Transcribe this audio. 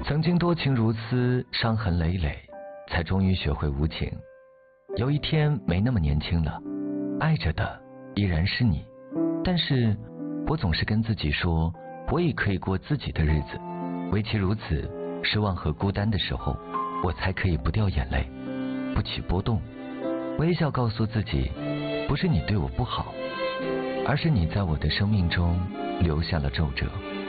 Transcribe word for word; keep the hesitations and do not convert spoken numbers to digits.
曾经多情如斯，伤痕累累，才终于学会无情。有一天没那么年轻了，爱着的依然是你，但是我总是跟自己说，我也可以过自己的日子。唯其如此，失望和孤单的时候，我才可以不掉眼泪，不起波动，微笑告诉自己，不是你对我不好，而是你在我的生命中留下了皱褶。